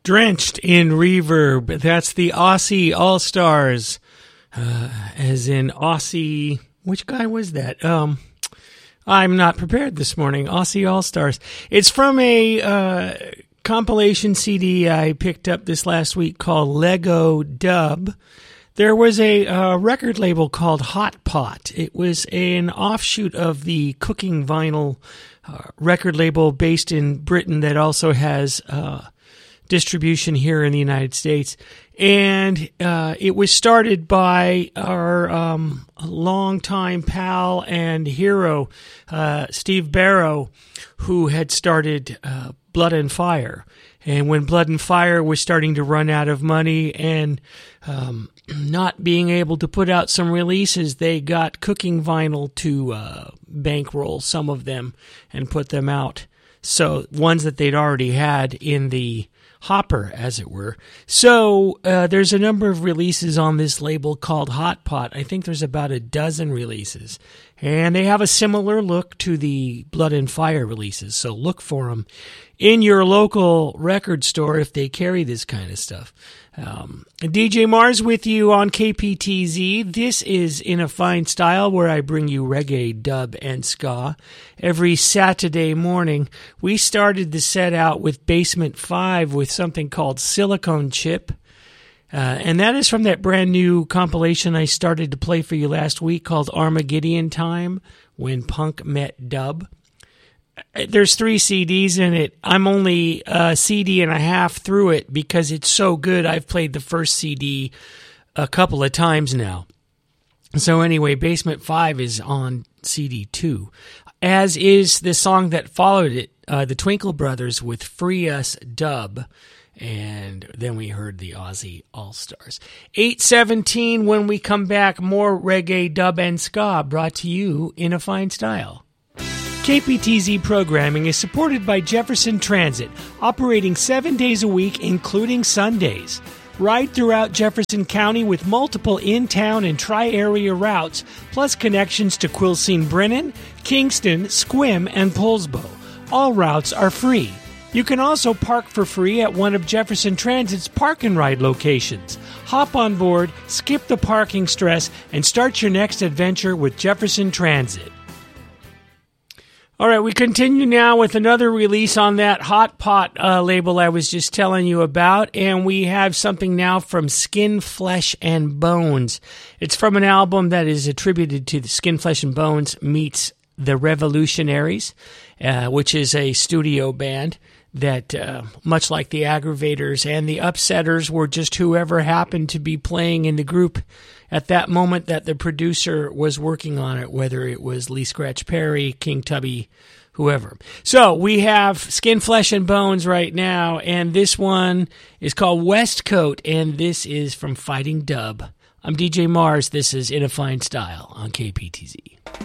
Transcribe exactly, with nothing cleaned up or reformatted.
Drenched in reverb. That's the Aussie All-Stars. Uh, as in Aussie... Which guy was that? Um, I'm not prepared this morning. Aussie All-Stars. It's from a uh, compilation C D I picked up this last week called Lego Dub. There was a uh, record label called Hot Pot. It was an offshoot of the Cooking Vinyl uh, record label based in Britain that also has... Uh, distribution here in the United States. And uh, it was started by our um, longtime pal and hero, uh, Steve Barrow, who had started uh, Blood and Fire. And when Blood and Fire was starting to run out of money and um, not being able to put out some releases, they got Cooking Vinyl to uh, bankroll some of them and put them out. So ones that they'd already had in the hopper, as it were. So uh, there's a number of releases on this label called Hot Pot. I think there's about a dozen releases. And they have a similar look to the Blood and Fire releases. So look for them in your local record store if they carry this kind of stuff. Um, D J Mars with you on K P T Z. This is In a Fine Style, where I bring you reggae, dub, and ska every Saturday morning. We started the set out with Basement five with something called Silicone Chip. Uh, and that is from that brand new compilation I started to play for you last week called Armageddon Time, When Punk Met Dub. There's three C Ds in it. I'm only a C D and a half through it because it's so good. I've played the first C D a couple of times now. So anyway, Basement five is on C D two, as is the song that followed it, uh, the Twinkle Brothers with Free Us Dub. And then we heard the Aussie All-Stars. eight seventeen, when we come back, more reggae, dub, and ska brought to you in a fine style. K P T Z programming is supported by Jefferson Transit, operating seven days a week, including Sundays. Ride throughout Jefferson County with multiple in-town and tri-area routes, plus connections to Quilcene Brennan, Kingston, Squim, and Poulsbo. All routes are free. You can also park for free at one of Jefferson Transit's park and ride locations. Hop on board, skip the parking stress, and start your next adventure with Jefferson Transit. All right, we continue now with another release on that Hot Pot uh, label I was just telling you about, and we have something now from Skin, Flesh, and Bones. It's from an album that is attributed to the Skin, Flesh, and Bones meets The Revolutionaries, uh, which is a studio band that, uh, much like the Aggravators and the Upsetters, were just whoever happened to be playing in the group at that moment that the producer was working on it, whether it was Lee Scratch Perry, King Tubby, whoever. So we have Skin, Flesh, and Bones right now, and this one is called Westcoat, and this is from Fighting Dub. I'm D J Mars. This is In a Fine Style on K P T Z.